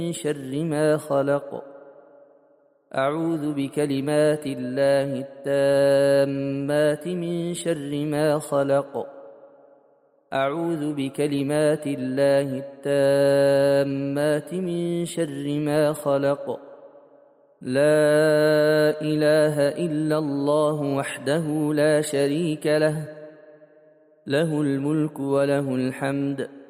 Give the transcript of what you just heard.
شر ما خلق. أعوذ بكلمات الله التامات من شر ما خلق. أعوذ بكلمات الله التامات من شر ما خلق. لا إله إلا الله وحده لا شريك له، له الملك وله الحمد